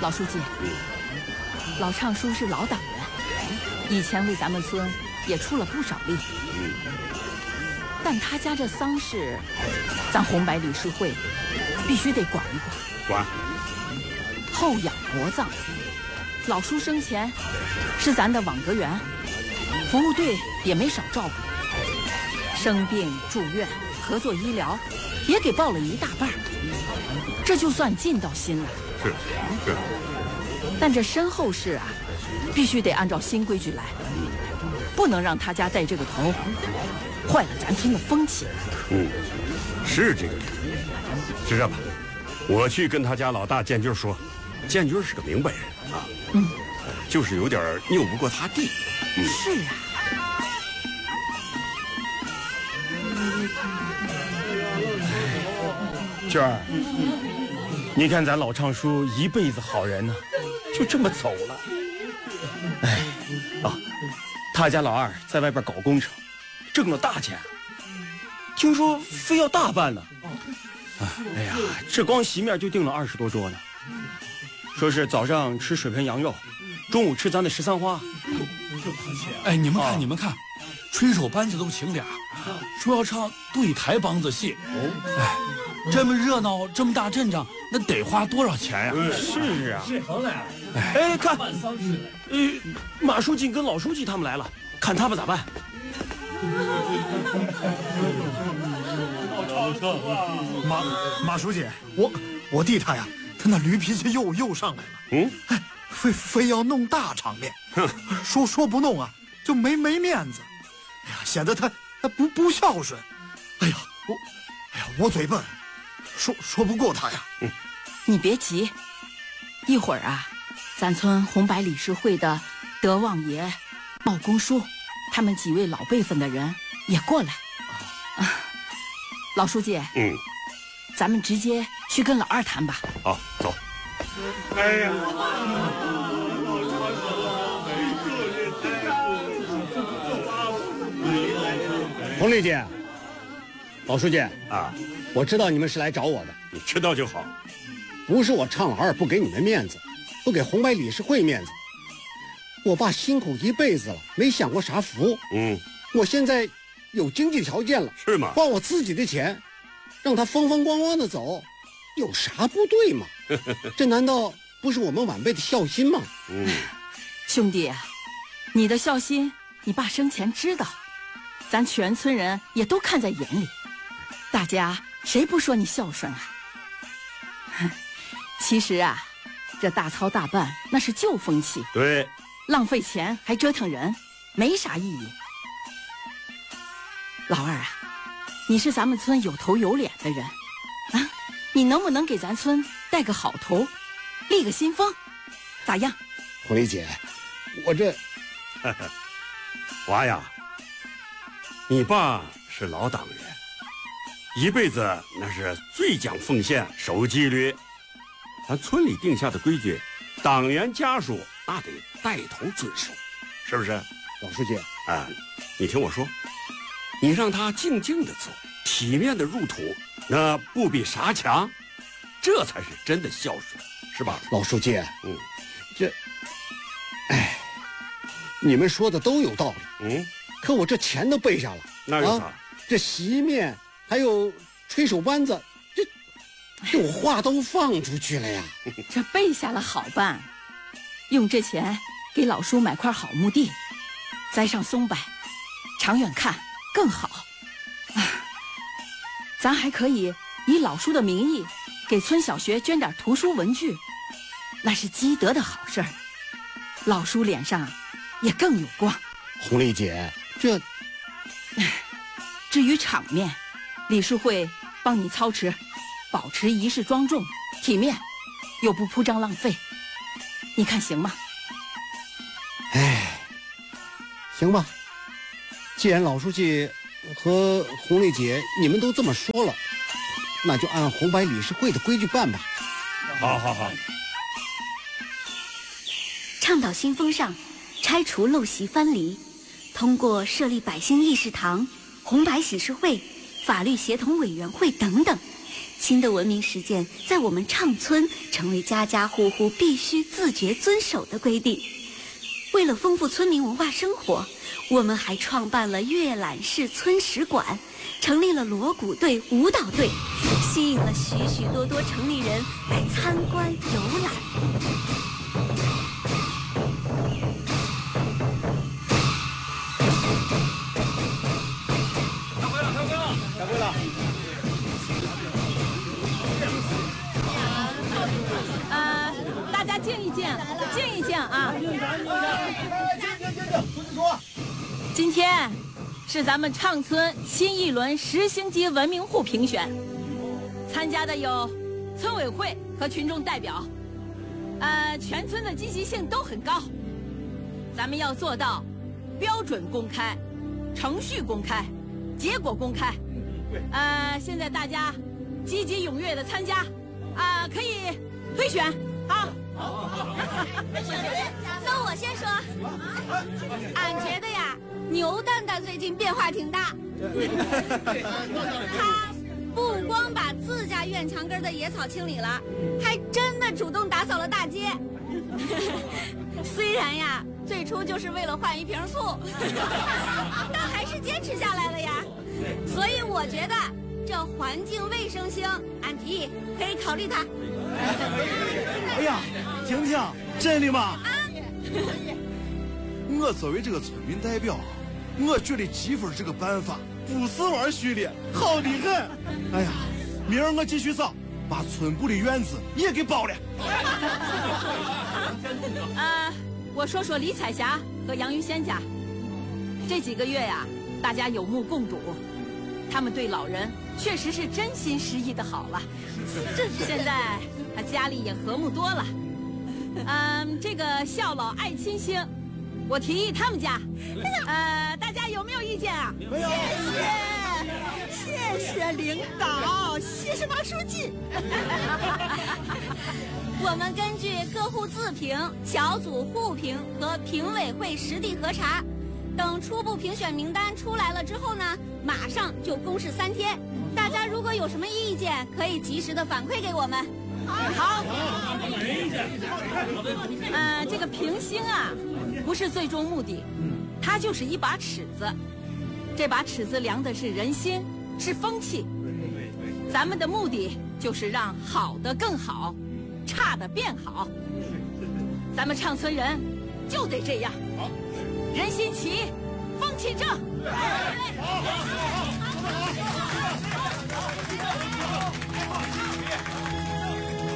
老书记，老畅叔是老党员，以前为咱们村也出了不少力。但他家这丧事，咱红白理事会必须得管一管。 管。 后养国葬，老叔生前是咱的网格员，服务队也没少照顾，生病住院、合作医疗也给报了一大半，这就算尽到心了。 是。 但这身后事啊，必须得按照新规矩来，不能让他家带这个头，坏了咱村的风气。 是这个理。是这吧？我去跟他家老大建军说，建军是个明白人啊，就是有点拗不过他弟。 是啊。 娟儿，你看咱老畅叔一辈子好人呢，就这么走了。他家老二在外边搞工程，挣了大钱，听说非要大办呢。哎呀，这光席面就订了20多桌呢，说是早上吃水盆羊肉，中午吃咱的13花。 哎，你们看，吹手班子都请俩，说要唱对台梆子戏。哎，这么热闹，这么大阵仗，那得花多少钱呀？ 是啊。 是恒来了。 哎，看，马书记跟老书记他们来了，看他们咋办？ 马书记，我弟他呀，他那驴脾气又上来了。非要弄大场面，说不弄啊，就没面子。哎呀，显得他不孝顺。哎呀，我嘴笨，说不过他呀。 你别急，一会儿啊，咱村红白理事会的德旺爷、茂公叔，他们几位老辈分的人也过来。老书记，咱们直接去跟老二谈吧。 好，走。 哎呀， 洪丽姐，老书记啊， 我知道你们是来找我的。 你知道就好。 不是我畅老二不给你们面子，不给红白理事会面子。我爸辛苦一辈子了，没享过啥福。我现在有经济条件了， 是吗？ 花我自己的钱，让他风风光光的走，有啥不对吗？这难道不是我们晚辈的孝心吗？ 兄弟，你的孝心，你爸生前知道，咱全村人也都看在眼里，大家谁不说你孝顺啊？其实啊，这大操大办那是旧风气， 对， 浪费钱还折腾人，没啥意义。老二啊，你是咱们村有头有脸的人啊，你能不能给咱村带个好头，立个新风，咋样？ 红丽姐，我这娃呀，你爸是老党员，一辈子那是最讲奉献、守纪律。咱村里定下的规矩，党员家属那得带头遵守，是不是？ 老书记， 你听我说，你让他静静的走，体面的入土，那不比啥强？这才是真的孝顺，是吧？ 老书记，你们说的都有道理，可我这钱都备上了， 那有啥？ 这席面还有吹手班子，这我话都放出去了呀。 这备下了好办，用这钱给老叔买块好墓地，栽上松柏，长远看更好。咱还可以以老叔的名义给村小学捐点图书文具，那是积德的好事儿，老叔脸上也更有光。 红丽姐， 至于场面，理事会帮你操持，保持仪式庄重体面，又不铺张浪费，你看行吗？ 行吧，既然老书记和红丽姐你们都这么说了，那就按红白理事会的规矩办吧。 好。 倡导新风尚，拆除陋习藩篱，通过设立百姓议事堂、红白喜事会、法律协同委员会等等， 新的文明实践在我们畅村成为家家户户必须自觉遵守的规定。为了丰富村民文化生活，我们还创办了阅览室村史馆，成立了锣鼓队、舞蹈队，吸引了许许多多城里人来参观游览。 开会了！ 大家静一静，静一静啊！今天是咱们畅村新一轮10星级文明户评选，参加的有村委会和群众代表，全村的积极性都很高。咱们要做到标准公开、程序公开、结果公开。现在大家积极踊跃的参加，可以推选啊。 那我先说，俺觉得呀，牛蛋蛋最近变化挺大。他不光把自家院墙根的野草清理了，还真的主动打扫了大街。虽然呀，最初就是为了换一瓶醋，但还是坚持下来了呀。所以我觉得这环境卫生星，俺提议可以考虑它。 哎呀，婷婷，真的吗？我作为这个村民代表，我觉得积分这个办法不是玩虚的，好厉害！哎呀，明儿我继续扫，把村部的院子也给包了。 我说说李彩霞和杨玉仙家，这几个月呀，大家有目共睹，他们对老人确实是真心实意的好了。现在他家里也和睦多了。这个孝老爱亲星，我提议他们家，大家有没有意见啊？ 没有。 谢谢领导，谢谢王书记。我们根据各户自评、小组互评和评委会实地核查，等初步评选名单出来了之后呢，马上就公示3天。大家如果有什么意见，可以及时的反馈给我们。 好。这个评星啊，不是最终目的，它就是一把尺子。这把尺子量的是人心，是风气。咱们的目的就是让好的更好，差的变好。咱们畅村人就得这样，人心齐，风气正。